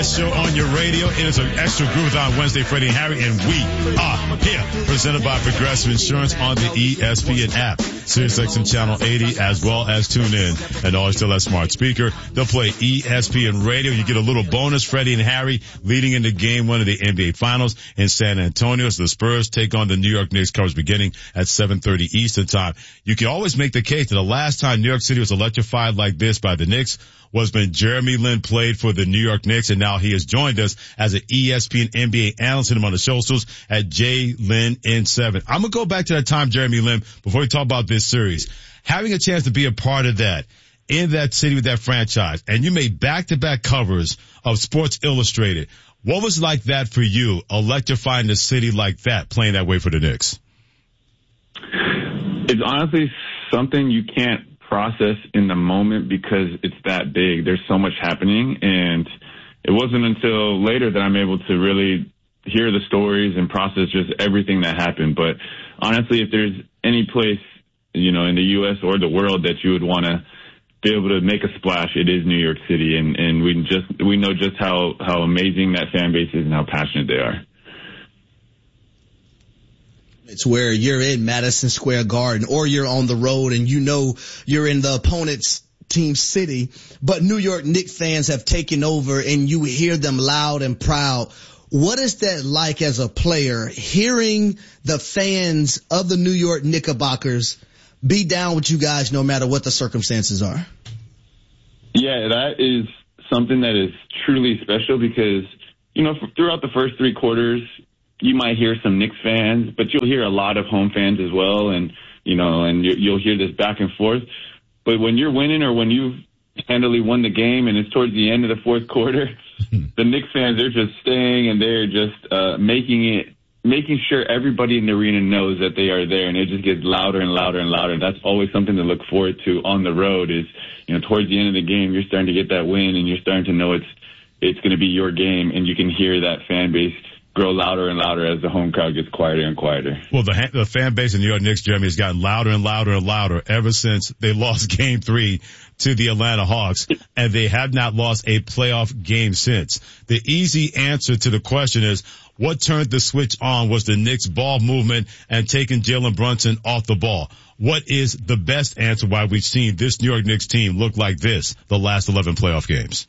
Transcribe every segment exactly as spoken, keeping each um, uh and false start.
Show on your radio. It is an extra groove on Wednesday, Freddie and Harry, and we are here, presented by Progressive Insurance on the E S P N app, SiriusXM Channel eighty, as well as tune in and always tell that smart speaker. They'll play E S P N radio. You get a little bonus, Freddie and Harry, leading into game one of the N B A Finals in San Antonio. So the Spurs take on the New York Knicks, coverage beginning at seven thirty Eastern time. You can always make the case that the last time New York City was electrified like this by the Knicks was when Jeremy Lin played for the New York Knicks, and now he has joined us as an E S P N N B A analyst. Him on the socials at J Lin N seven. I'm going to go back to that time, Jeremy Lin, before we talk about this series. Having a chance to be a part of that, in that city with that franchise, and you made back-to-back covers of Sports Illustrated. What was like that for you, electrifying the city like that, playing that way for the Knicks? It's honestly something you can't process in the moment because it's that big. There's so much happening, and it wasn't until later that I'm able to really hear the stories and process just everything that happened. But honestly, if there's any place, you know, in the U S or the world that you would want to be able to make a splash, it is New York City, and and we just we know just how how amazing that fan base is and how passionate they are. It's where you're in Madison Square Garden or you're on the road and you know you're in the opponent's team city, but New York Knicks fans have taken over and you hear them loud and proud. What is that like as a player, hearing the fans of the New York Knickerbockers be down with you guys no matter what the circumstances are? Yeah, that is something that is truly special because, you know, throughout the first three quarters, you might hear some Knicks fans, but you'll hear a lot of home fans as well, and you know, and you'll hear this back and forth. But when you're winning, or when you've handily won the game, and it's towards the end of the fourth quarter, the Knicks fans, they're just staying and they're just uh, making it, making sure everybody in the arena knows that they are there, and it just gets louder and louder and louder. That's always something to look forward to on the road. Is, you know, towards the end of the game, you're starting to get that win, and you're starting to know it's it's going to be your game, and you can hear that fan base grow louder and louder as the home crowd gets quieter and quieter. Well, the, the fan base in New York Knicks, Jeremy, has gotten louder and louder and louder ever since they lost game three to the Atlanta Hawks, and they have not lost a playoff game since. The easy answer to the question is, what turned the switch on was the Knicks' ball movement and taking Jalen Brunson off the ball. What is the best answer why we've seen this New York Knicks team look like this the last eleven playoff games?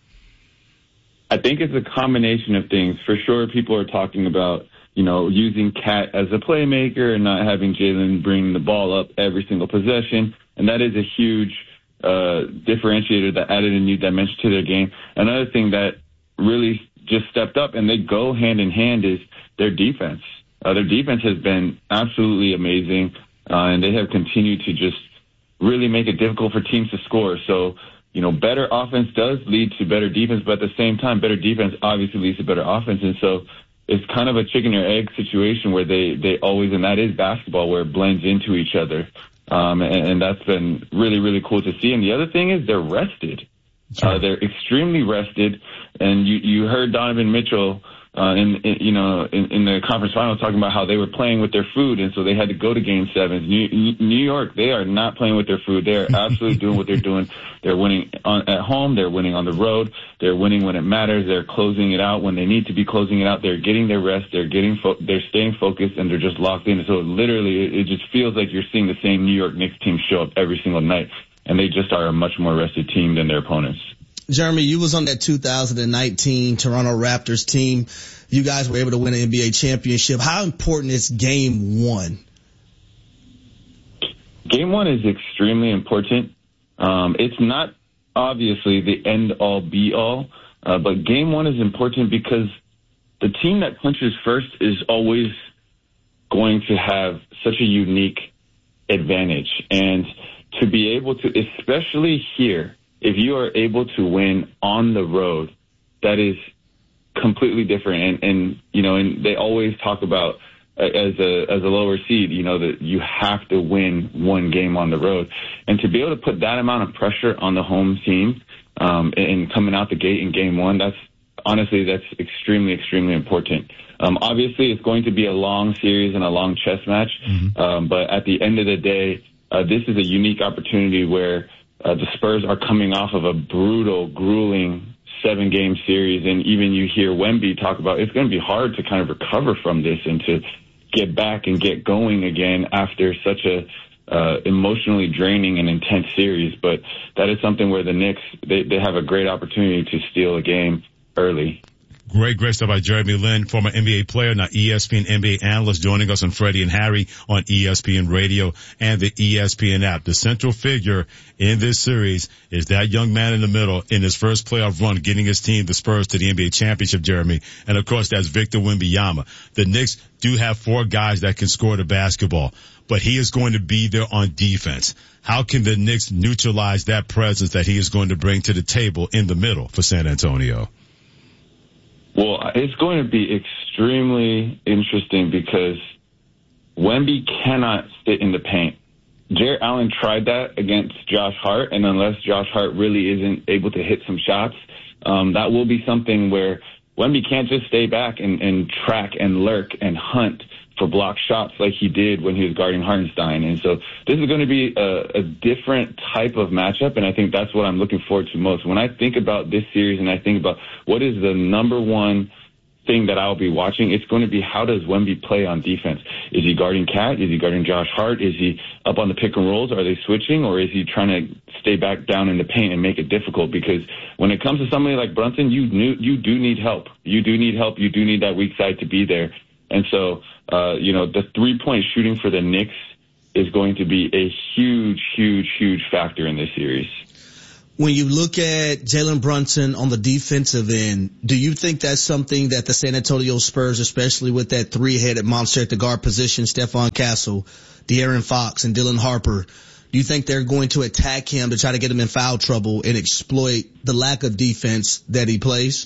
I think it's a combination of things. For sure, people are talking about, you know, using Cat as a playmaker and not having Jalen bring the ball up every single possession. And that is a huge uh, differentiator that added a new dimension to their game. Another thing that really just stepped up, and they go hand in hand, is their defense. Uh, their defense has been absolutely amazing, uh, and they have continued to just really make it difficult for teams to score. So, you know, better offense does lead to better defense, but at the same time, better defense obviously leads to better offense. And so it's kind of a chicken or egg situation where they, they always, and that is basketball, where it blends into each other. Um, and, and that's been really, really cool to see. And the other thing is they're rested. Uh, they're extremely rested. And you, you heard Donovan Mitchell, uh, in, in, you know, in, in the conference final talking about how they were playing with their food. And so they had to go to game sevens. New, New York, they are not playing with their food. They are absolutely doing what they're doing. They're winning on, at home. They're winning on the road. They're winning when it matters. They're closing it out when they need to be closing it out. They're getting their rest. They're getting, fo- they're staying focused, and they're just locked in. So literally, it, it just feels like you're seeing the same New York Knicks team show up every single night. And they just are a much more rested team than their opponents. Jeremy, you was on that two thousand nineteen Toronto Raptors team. You guys were able to win an N B A championship. How important is game one? Game one is extremely important. Um, it's not obviously the end-all, be-all, uh, but game one is important because the team that punches first is always going to have such a unique advantage. And to be able to, especially here, if you are able to win on the road, that is completely different. And, and you know, and they always talk about uh, as a as a lower seed, you know, that you have to win one game on the road. And to be able to put that amount of pressure on the home team um, and coming out the gate in game one, that's honestly, that's extremely, extremely important. Um, obviously, it's going to be a long series and a long chess match. Mm-hmm. Um, but at the end of the day, uh, this is a unique opportunity where Uh, the Spurs are coming off of a brutal, grueling seven game series. And even you hear Wemby talk about it's going to be hard to kind of recover from this and to get back and get going again after such a uh, emotionally draining and intense series. But that is something where the Knicks, they, they have a great opportunity to steal a game early. Great, great stuff by Jeremy Lin, former N B A player, now E S P N N B A analyst, joining us on Freddie and Harry on E S P N Radio and the E S P N app. The central figure in this series is that young man in the middle in his first playoff run, getting his team, the Spurs, to the N B A championship, Jeremy. And of course, that's Victor Wembanyama. The Knicks do have four guys that can score the basketball, but he is going to be there on defense. How can the Knicks neutralize that presence that he is going to bring to the table in the middle for San Antonio? Well, it's going to be extremely interesting because Wemby cannot sit in the paint. Jarrett Allen tried that against Josh Hart, and unless Josh Hart really isn't able to hit some shots, um, that will be something where Wemby can't just stay back and, and track and lurk and hunt for block shots like he did when he was guarding Hartenstein. And so this is going to be a, a different type of matchup, and I think that's what I'm looking forward to most. When I think about this series and I think about what is the number one thing that I'll be watching, it's going to be how does Wemby play on defense? Is he guarding Cat? Is he guarding Josh Hart? Is he up on the pick and rolls? Are they switching? Or is he trying to stay back down in the paint and make it difficult? Because when it comes to somebody like Brunson, you knew, you do need help. You do need help. You do need that weak side to be there. And so, uh, you know, the three-point shooting for the Knicks is going to be a huge, huge, huge factor in this series. When you look at Jalen Brunson on the defensive end, do you think that's something that the San Antonio Spurs, especially with that three-headed monster at the guard position, Stephon Castle, De'Aaron Fox, and Dylan Harper, do you think they're going to attack him to try to get him in foul trouble and exploit the lack of defense that he plays?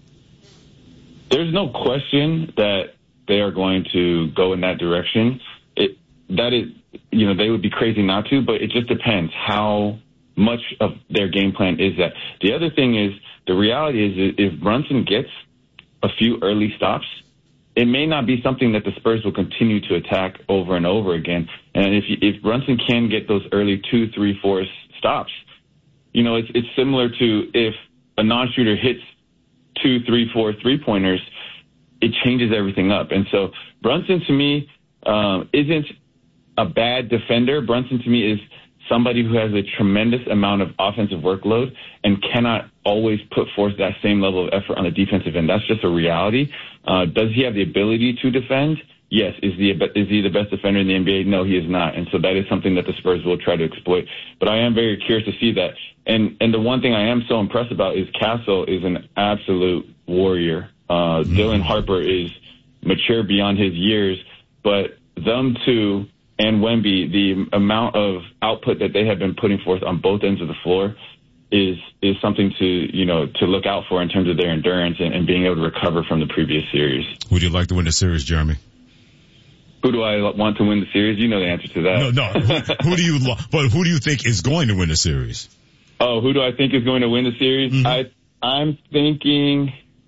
There's no question that they are going to go in that direction. It, that is, you know, they would be crazy not to, but it just depends how much of their game plan is that. The other thing is, the reality is if Brunson gets a few early stops, it may not be something that the Spurs will continue to attack over and over again. And if if Brunson can get those early two, three, four stops, you know, it's it's similar to if a non-shooter hits two, three, four three-pointers, it changes everything up. And so Brunson, to me, um, isn't a bad defender. Brunson, to me, is somebody who has a tremendous amount of offensive workload and cannot always put forth that same level of effort on the defensive end. That's just a reality. Uh, does he have the ability to defend? Yes. Is he, is he the best defender in the N B A? No, he is not. And so that is something that the Spurs will try to exploit. But I am very curious to see that. And, and the one thing I am so impressed about is Castle is an absolute warrior. Uh, mm-hmm. Dylan Harper is mature beyond his years, but them two and Wemby, the amount of output that they have been putting forth on both ends of the floor is is something to, you know, to look out for in terms of their endurance and, and being able to recover from the previous series. Would you like to win the series, Jeremy? Who do I want to win the series? You know the answer to that. No, no. Who, who do you, lo- but who do you think is going to win the series? Oh, who do I think is going to win the series? Mm-hmm. I, I'm thinking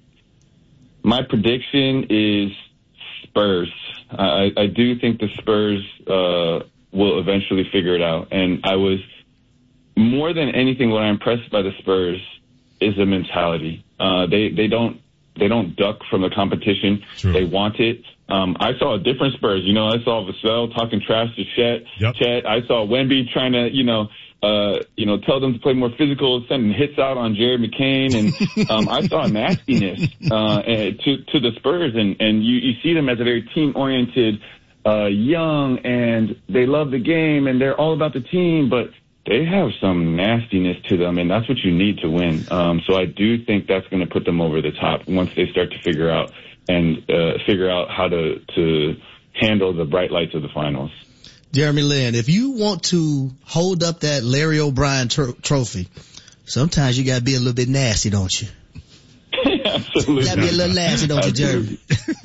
my prediction is Spurs. I, I do think the Spurs uh, will eventually figure it out. And I was, more than anything, what I'm impressed by the Spurs is the mentality. Uh, they, they don't, they don't duck from the competition. True. They want it. Um, I saw a different Spurs. You know, I saw Vassell talking trash to Chet. Yep. Chet. I saw Wemby trying to, you know, uh, you know, tell them to play more physical, sending hits out on Jared McCain. And, um, I saw nastiness, uh, to, to the Spurs. And, and you, you see them as a very team oriented, uh, young, and they love the game and they're all about the team, but they have some nastiness to them, and that's what you need to win. Um, so I do think that's going to put them over the top once they start to figure out and uh, figure out how to, to handle the bright lights of the finals. Jeremy Lin, if you want to hold up that Larry O'Brien tr- trophy, sometimes you got to be a little bit nasty, don't you? Absolutely. You got to be a little nasty, don't you, Jeremy?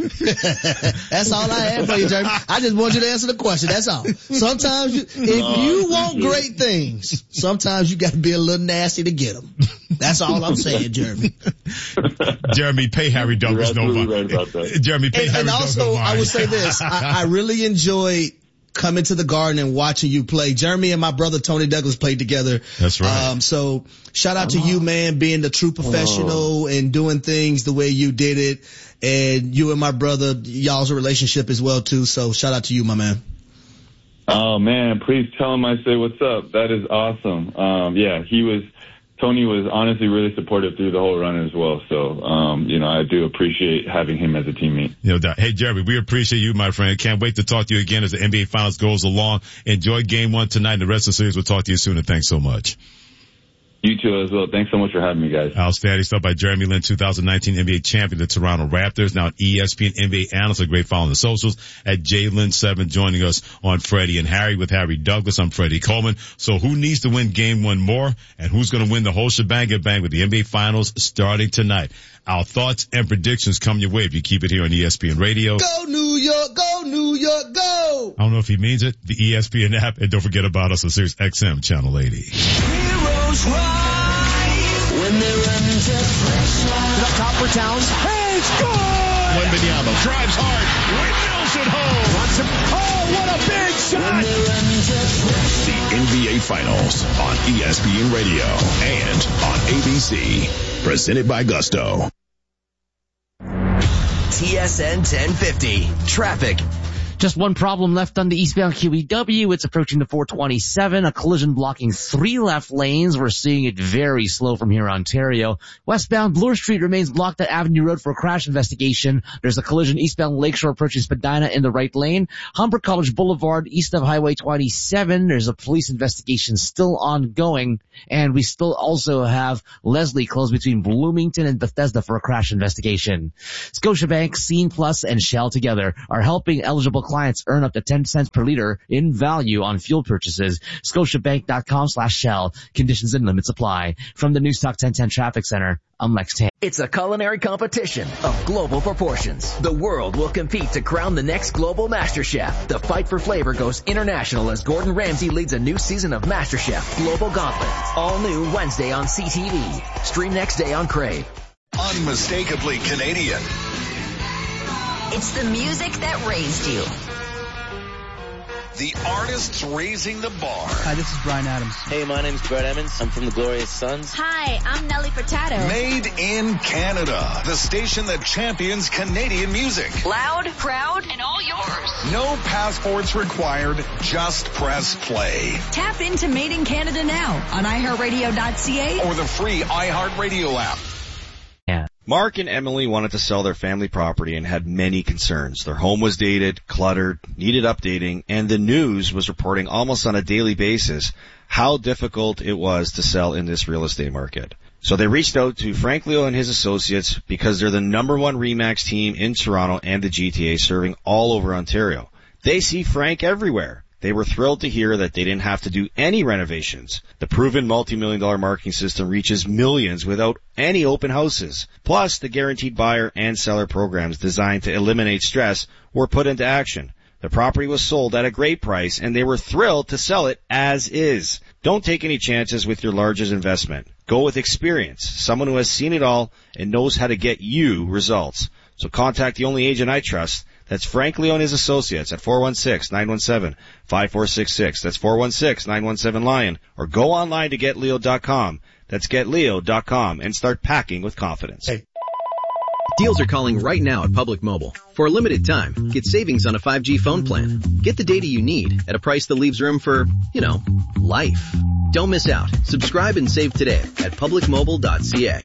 That's all I have for you, Jeremy. I just want you to answer the question. That's all. Sometimes, you, if no, you want great things, sometimes you got to be a little nasty to get them. That's all I'm saying, Jeremy. Jeremy, pay Harry Douglas no mind. Right about that. Jeremy, pay and, Harry and Douglas also, no mind. I would say this. I, I really enjoyed coming to the Garden and watching you play. Jeremy and my brother Tony Douglas played together. That's right. Um, so shout out to you, man, being the true professional and doing things the way you did it. And you and my brother, y'all's a relationship as well too. So shout out to you, my man. Oh man, please tell him I say what's up. That is awesome. Um, yeah, he was, Tony was honestly really supportive through the whole run as well. So, um, you know, I do appreciate having him as a teammate. You know, hey, Jeremy, we appreciate you, my friend. Can't wait to talk to you again as the N B A Finals goes along. Enjoy game one tonight and the rest of the series. We'll talk to you soon, and thanks so much. You too as well. Thanks so much for having me, guys. Outstanding stuff by Jeremy Lin, two thousand nineteen N B A champion, the Toronto Raptors. Now an E S P N N B A analyst. A great follow on the socials at J Lin seven, joining us on Freddie and Harry with Harry Douglas. I'm Freddie Coleman. So who needs to win game one more, and who's going to win the whole shebang bang with the N B A Finals starting tonight? Our thoughts and predictions come your way if you keep it here on E S P N Radio. Go New York, go New York, go! I don't know if he means it. The E S P N app, and don't forget about us on Sirius X M Channel eighty. Heroes rise when they run to fresh life. Up top for Towns. Hey, score! Wembanyama drives hard. Windmills it home. Wants him. Oh, what a big shot! The N B A Finals on E S P N Radio and on A B C. Presented by Gusto. T S N ten fifty. Traffic. Just one problem left on the eastbound Q E W. It's approaching the four twenty-seven. A collision blocking three left lanes. We're seeing it very slow from here, Ontario. Westbound Bloor Street remains blocked at Avenue Road for a crash investigation. There's a collision eastbound Lakeshore approaching Spadina in the right lane. Humber College Boulevard east of Highway twenty-seven. There's a police investigation still ongoing. And we still also have Leslie closed between Bloomington and Bethesda for a crash investigation. Scotiabank, Scene Plus, and Shell together are helping eligible clients earn up to ten cents per liter in value on fuel purchases. Scotiabank.com slash Shell. Conditions and limits apply. From the News Talk ten ten Traffic Center, I'm Lex Tan. It's a culinary competition of global proportions. The world will compete to crown the next global master chef. The fight for flavor goes international as Gordon Ramsay leads a new season of MasterChef Global Gauntlet. All new Wednesday on C T V. Stream next day on Crave. Unmistakably Canadian. It's the music that raised you. The artists raising the bar. Hi, this is Brian Adams. Hey, my name's Brett Emmons. I'm from the Glorious Sons. Hi, I'm Nelly Furtado. Made in Canada. The station that champions Canadian music. Loud, proud, and all yours. No passports required. Just press play. Tap into Made in Canada now on i heart radio dot c a or the free iHeartRadio app. Mark and Emily wanted to sell their family property and had many concerns. Their home was dated, cluttered, needed updating, and the news was reporting almost on a daily basis how difficult it was to sell in this real estate market. So they reached out to Frank Leo and his associates because they're the number one RE/MAX team in Toronto and the G T A, serving all over Ontario. They see Frank everywhere. They were thrilled to hear that they didn't have to do any renovations. The proven multi-million dollar marketing system reaches millions without any open houses. Plus, the guaranteed buyer and seller programs designed to eliminate stress were put into action. The property was sold at a great price, and they were thrilled to sell it as is. Don't take any chances with your largest investment. Go with experience, someone who has seen it all and knows how to get you results. So contact the only agent I trust. That's Frank Leo and his associates at four one six, nine one seven, five four six six. That's four one six, nine one seven, LION. Or go online to get leo dot com. That's get leo dot com and start packing with confidence. Hey. Deals are calling right now at Public Mobile. For a limited time, get savings on a five G phone plan. Get the data you need at a price that leaves room for, you know, life. Don't miss out. Subscribe and save today at public mobile dot c a.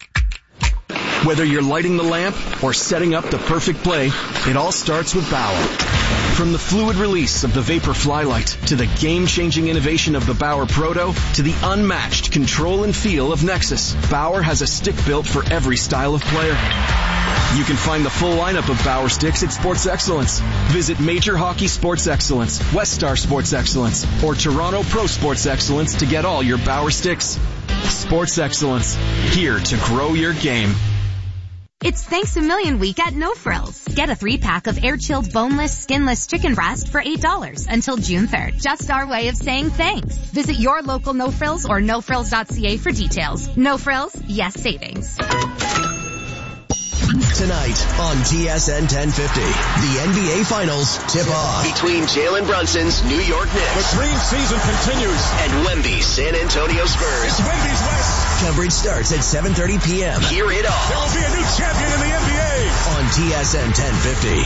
Whether you're lighting the lamp or setting up the perfect play, it all starts with Bauer. From the fluid release of the Vapor Flylight to the game-changing innovation of the Bauer Proto to the unmatched control and feel of Nexus, Bauer has a stick built for every style of player. You can find the full lineup of Bauer sticks at Sports Excellence. Visit Major Hockey Sports Excellence, West Star Sports Excellence, or Toronto Pro Sports Excellence to get all your Bauer sticks. Sports Excellence, here to grow your game. It's Thanks a Million Week at No Frills. Get a three-pack of air-chilled, boneless, skinless chicken breast for eight dollars until June third. Just our way of saying thanks. Visit your local No Frills or no frills dot c a for details. No Frills, yes savings. Tonight on T S N ten fifty, the N B A Finals tip off between Jalen Brunson's New York Knicks. The dream season continues. And Wemby's San Antonio Spurs. It's Wemby's West. Coverage starts at seven thirty p.m. Hear it all. There will be a new champion in the N B A. On T S N ten fifty.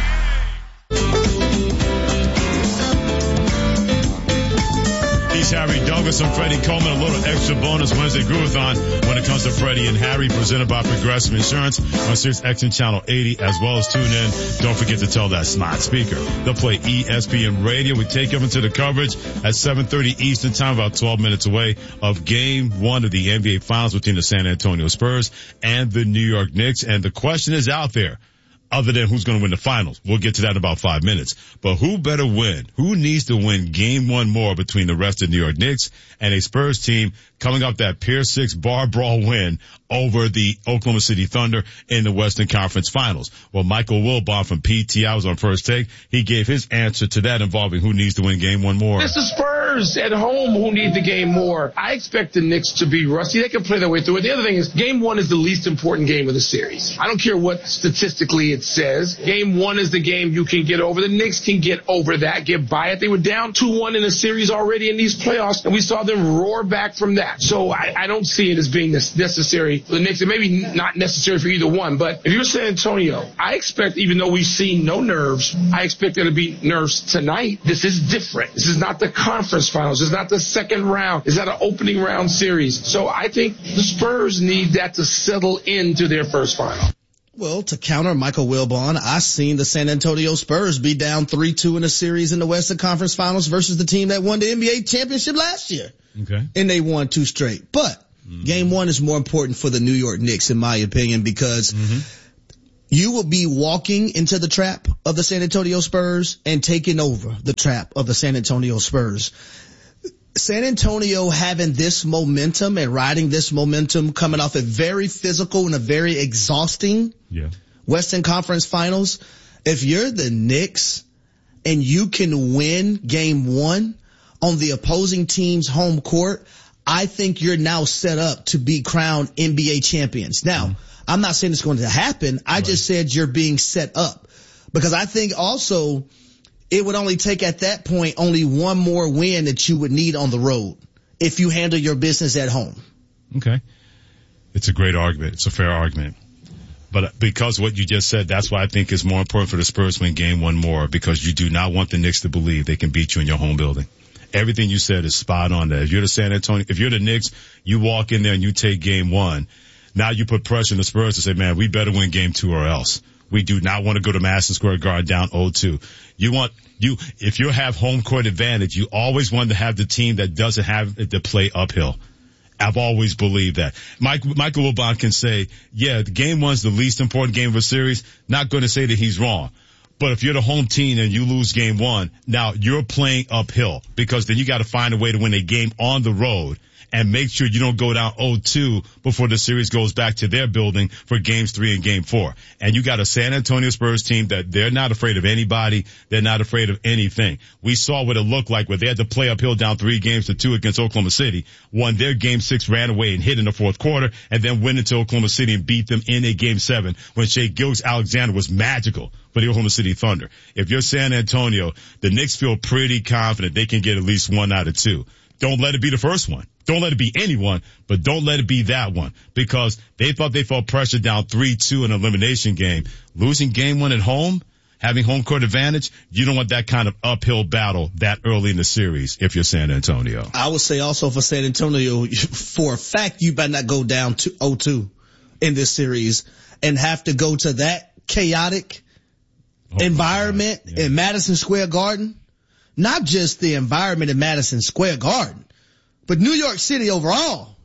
He's Harry Douglas. I'm Freddie Coleman. A little extra bonus Wednesday Groovathon when it comes to Freddie and Harry, presented by Progressive Insurance on Sirius X M Channel eighty, as well as tune in. Don't forget to tell that smart speaker. They'll play E S P N Radio. We take them into the coverage at seven thirty Eastern Time, about twelve minutes away, of Game one of the N B A Finals between the San Antonio Spurs and the New York Knicks. And the question is out there, other than who's going to win the finals. We'll get to that in about five minutes. But who better win? Who needs to win game one more between the rest of the New York Knicks and a Spurs team coming off that Pier six bar brawl win over the Oklahoma City Thunder in the Western Conference Finals? Well, Michael Wilbon from P T I was on First Take. He gave his answer to that involving who needs to win game one more. It's the Spurs at home who need the game more. I expect the Knicks to be rusty. They can play their way through it. The other thing is game one is the least important game of the series. I don't care what statistically it says. Game one is the game you can get over. The Knicks can get over that, get by it. They were down two one in the series already in these playoffs, and we saw them roar back from that. So I, I don't see it as being necessary for the Knicks. It may be not necessary for either one, but if you're San Antonio, I expect, even though we've seen no nerves, I expect there to be nerves tonight. This is different. This is not the conference finals. This is not the second round. It's not an opening round series. So I think the Spurs need that to settle into their first final. Well, to counter Michael Wilbon, I seen the San Antonio Spurs be down three two in a series in the Western Conference Finals versus the team that won the N B A championship last year. Okay. And they won two straight. But mm-hmm. game one is more important for the New York Knicks, in my opinion, because mm-hmm. you will be walking into the trap of the San Antonio Spurs and taking over the trap of the San Antonio Spurs. San Antonio having this momentum and riding this momentum, coming off a very physical and a very exhausting yeah. Western Conference Finals. If you're the Knicks and you can win game one on the opposing team's home court, I think you're now set up to be crowned N B A champions. Now, mm-hmm. I'm not saying it's going to happen. I right. just said you're being set up, because I think also it would only take at that point only one more win that you would need on the road if you handle your business at home. Okay. It's a great argument. It's a fair argument. But because what you just said, that's why I think it's more important for the Spurs to win game one more, because you do not want the Knicks to believe they can beat you in your home building. Everything you said is spot on there. If you're the San Antonio, if you're the Knicks, you walk in there and you take game one. Now you put pressure on the Spurs to say, man, we better win game two or else. We do not want to go to Madison Square Garden down oh two. You want, you, if you have home court advantage, you always want to have the team that doesn't have it to play uphill. I've always believed that. Mike, Michael Wilbon can say, yeah, the game one's the least important game of a series. Not going to say that he's wrong. But if you're the home team and you lose game one, now you're playing uphill, because then you got to find a way to win a game on the road and make sure you don't go down oh two before the series goes back to their building for games three and game four. And you got a San Antonio Spurs team that they're not afraid of anybody. They're not afraid of anything. We saw what it looked like where they had to play uphill down three games to two against Oklahoma City, won their game six, ran away and hit in the fourth quarter, and then went into Oklahoma City and beat them in a game seven when Shai Gilgeous-Alexander was magical for the Oklahoma City Thunder. If you're San Antonio, the Knicks feel pretty confident they can get at least one out of two. Don't let it be the first one. Don't let it be anyone, but don't let it be that one, because they thought they felt pressure down three two in an elimination game. Losing game one at home, having home court advantage, you don't want that kind of uphill battle that early in the series if you're San Antonio. I would say also for San Antonio, for a fact, you better not go down to oh two in this series and have to go to that chaotic oh environment yeah. in Madison Square Garden. Not just the environment in Madison Square Garden, but New York City overall.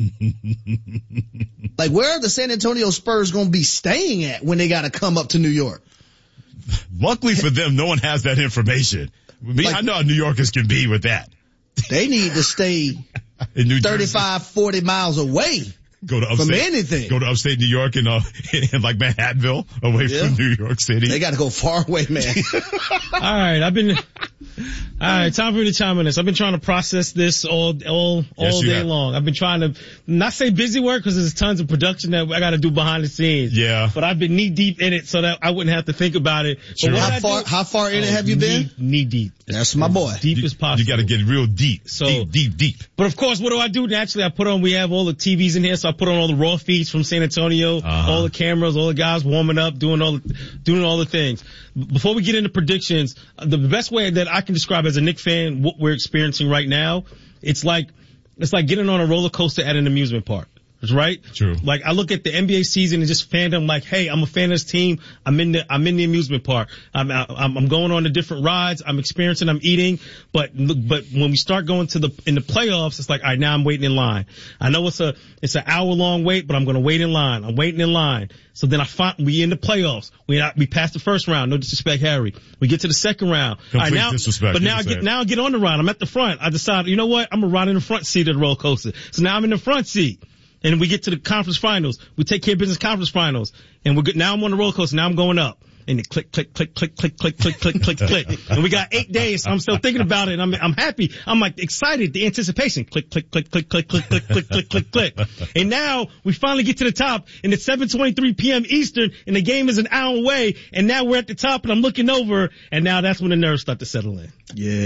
Like, where are the San Antonio Spurs going to be staying at when they got to come up to New York? Luckily for them, no one has that information. Me, like, I know how New Yorkers can be with that. They need to stay in New thirty-five, Jersey. forty miles away. Go to upstate, from anything. Go to upstate New York and, uh, in like Manhattanville, away yeah. from New York City. They got to go far away, man. All right, I've been All right, time for me to chime on this. I've been trying to process this all all Yes, all you day have. long. I've been trying to not say busy work because there's tons of production that I got to do behind the scenes. Yeah. But I've been knee deep in it so that I wouldn't have to think about it. But what How I far, do- how far in it Oh, have you been? Knee, knee deep. That's my boy. Deep as possible. You got to get real deep. So- deep, deep, deep. But of course, what do I do? Naturally, I put on, we have all the T Vs in here, so I put on all the raw feeds from San Antonio, Uh-huh. all the cameras, all the guys warming up, doing all the, doing all the things. Before we get into predictions, the best way that I can describe as a Knicks fan what we're experiencing right now, it's like, it's like getting on a roller coaster at an amusement park. Right? True. Like, I look at the N B A season and just fandom like, hey, I'm a fan of this team. I'm in the, I'm in the amusement park. I'm, I'm, I'm going on the different rides. I'm experiencing, I'm eating. But, but when we start going to the, in the playoffs, it's like, all right, now I'm waiting in line. I know it's a, it's an hour long wait, but I'm going to wait in line. I'm waiting in line. So then I find, we in the playoffs. We, we passed the first round. No disrespect, Harry. We get to the second round. Complete all right, now, disrespect. But You now I can say get, it. now I get on the ride. I'm at the front. I decided, you know what? I'm going to ride in the front seat of the roller coaster. So now I'm in the front seat. And we get to the conference finals. We take care of business conference finals. And we're good. Now I'm on the roller coaster. Now I'm going up. And it click, click, click, click, click, click, click, click, click, click. And we got eight days. So I'm still thinking about it. And I'm, I'm happy. I'm like excited. The anticipation. Click, click, click, click, click, click, click, click, click, click, click. And now we finally get to the top and it's seven twenty-three p.m. Eastern and the game is an hour away. And now we're at the top and I'm looking over and now that's when the nerves start to settle in.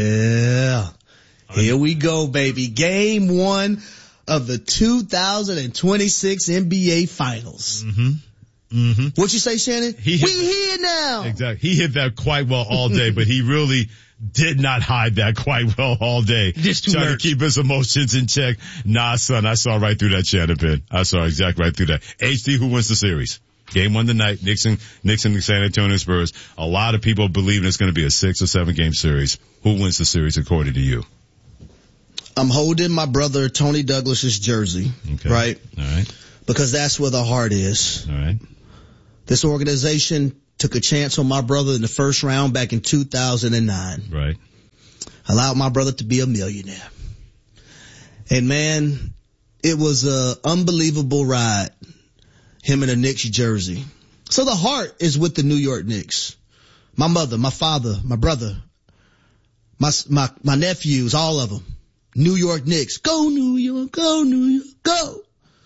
Yeah. Here we go, baby. Game one of the two thousand twenty-six N B A Finals. Mm-hmm. Mm-hmm. What you say, Shannon? He hit- we here now. Exactly. He hit that quite well all day, but he really did not hide that quite well all day. Just too Trying nerds. to keep his emotions in check. Nah, son, I saw right through that, Shannon Penn. I saw exactly right through that. H D, who wins the series? Game one tonight, Nixon, Nixon and San Antonio Spurs. A lot of people believe it's going to be a six or seven game series. Who wins the series according to you? I'm holding my brother Tony Douglas's jersey, Okay. right? All right. Because that's where the heart is. All right. This organization took a chance on my brother in the first round back in two thousand nine. Right. Allowed my brother to be a millionaire. And man, it was a unbelievable ride, him in a Knicks jersey. So the heart is with the New York Knicks. My mother, my father, my brother, my, my, my nephews, all of them. New York Knicks. Go New York, go New York, go.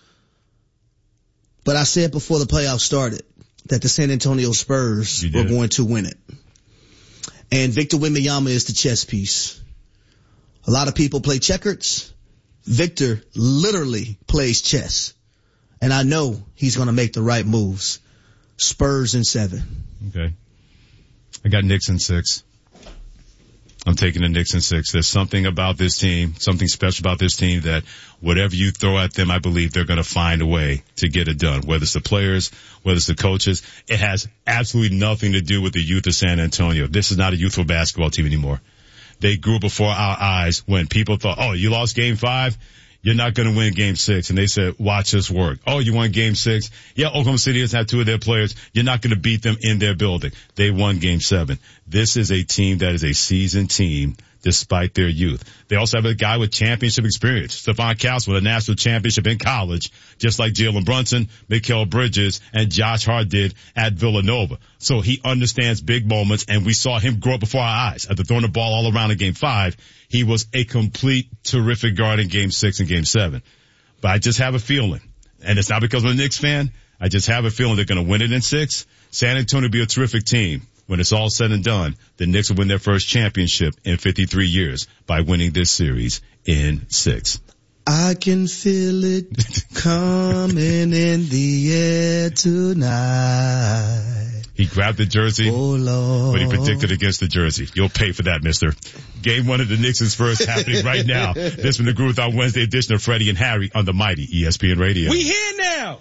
But I said before the playoffs started that the San Antonio Spurs You were did. going to win it. And Victor Wembanyama is the chess piece. A lot of people play checkers. Victor literally plays chess. And I know he's going to make the right moves. Spurs in seven. Okay. I got Knicks in six. I'm taking the Knicks in six. There's something about this team, something special about this team that whatever you throw at them, I believe they're going to find a way to get it done. Whether it's the players, whether it's the coaches, it has absolutely nothing to do with the youth of San Antonio. This is not a youthful basketball team anymore. They grew before our eyes when people thought, oh, you lost game five? You're not going to win game six. And they said, watch us work. Oh, you won game six? Yeah, Oklahoma City doesn't have two of their players. You're not going to beat them in their building. They won game seven. This is a team that is a seasoned team despite their youth. They also have a guy with championship experience. Stephon Castle with a national championship in college, just like Jalen Brunson, Mikal Bridges, and Josh Hart did at Villanova. So he understands big moments, and we saw him grow up before our eyes. After throwing the ball all around in game five, he was a complete terrific guard in game six and game seven. But I just have a feeling, and it's not because I'm a Knicks fan, I just have a feeling they're going to win it in six. San Antonio will be a terrific team. When it's all said and done, the Knicks will win their first championship in fifty-three years by winning this series in six. I can feel it coming in the air tonight. He grabbed the jersey, oh, Lord. but he predicted against the jersey. You'll pay for that, mister. Game one of the Knicks is first happening right now. This from the Groove Out Wednesday edition of Freddie and Harry on the mighty E S P N Radio. We here now.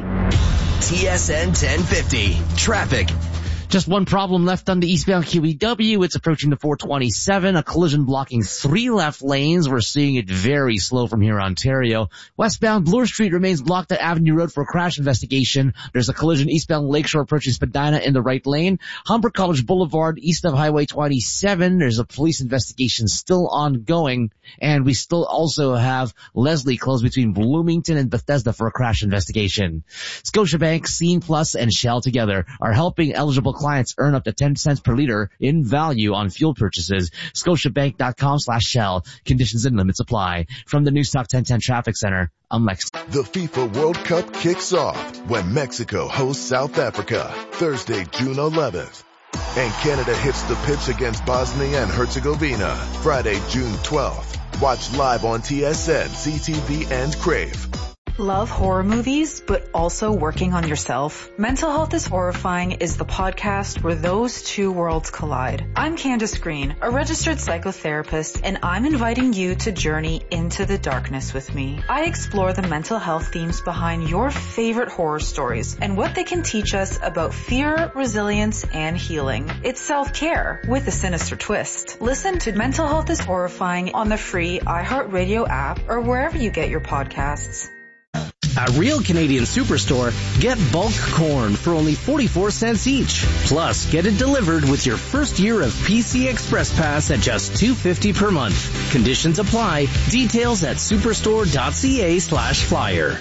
T S N ten fifty. Traffic. Just one problem left on the eastbound Q E W. It's approaching the four twenty-seven. A collision blocking three left lanes. We're seeing it very slow from here, Ontario. Westbound Bloor Street remains blocked at Avenue Road for a crash investigation. There's a collision eastbound Lakeshore approaching Spadina in the right lane. Humber College Boulevard east of Highway twenty-seven. There's a police investigation still ongoing. And we still also have Leslie closed between Bloomington and Bethesda for a crash investigation. Scotiabank, Scene Plus, and Shell together are helping eligible clients earn up to ten cents per liter in value on fuel purchases. Scotiabank.com slash Shell. Conditions and limits apply. From the Newstalk ten ten Traffic Center, I'm Lex. The FIFA World Cup kicks off when Mexico hosts South Africa Thursday, June eleventh. And Canada hits the pitch against Bosnia and Herzegovina Friday, June twelfth. Watch live on T S N, C T V, and Crave. Love horror movies, but also working on yourself? Mental Health is Horrifying is the podcast where those two worlds collide. I'm Candace Green, a registered psychotherapist, and I'm inviting you to journey into the darkness with me. I explore the mental health themes behind your favorite horror stories and what they can teach us about fear, resilience, and healing. It's self-care with a sinister twist. Listen to Mental Health is Horrifying on the free iHeartRadio app or wherever you get your podcasts. At Real Canadian Superstore, get bulk corn for only forty-four cents each. Plus, get it delivered with your first year of P C Express Pass at just two dollars and fifty cents per month. Conditions apply. Details at superstore.ca slash flyer.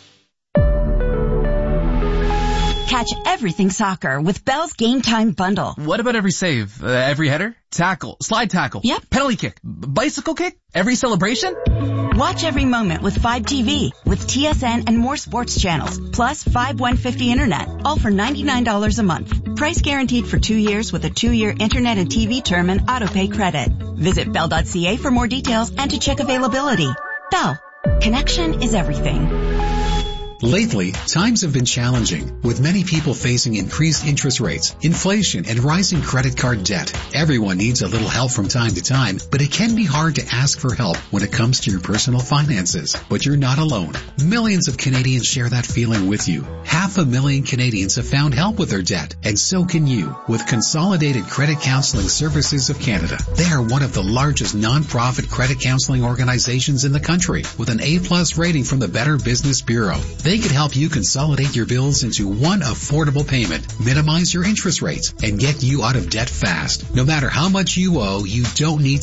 Catch everything soccer with Bell's Game Time Bundle. What about every save? Uh, every header? Tackle? Slide tackle? Yep. Penalty kick? B- bicycle kick? Every celebration? Watch every moment with five T V, with T S N and more sports channels, plus five one fifty internet, all for ninety-nine dollars a month. Price guaranteed for two years with a two-year internet and T V term and auto-pay credit. Visit bell dot c a for more details and to check availability. Bell. Connection is everything. Lately, times have been challenging, with many people facing increased interest rates, inflation, and rising credit card debt. Everyone needs a little help from time to time, but it can be hard to ask for help when it comes to your personal finances. But you're not alone. Millions of Canadians share that feeling with you. Half a million Canadians have found help with their debt, and so can you with Consolidated Credit Counseling Services of Canada. They are one of the largest non-profit credit counseling organizations in the country, with an A-plus rating from the Better Business Bureau. They can help you consolidate your bills into one affordable payment, minimize your interest rates, and get you out of debt fast. No matter how much you owe, you don't need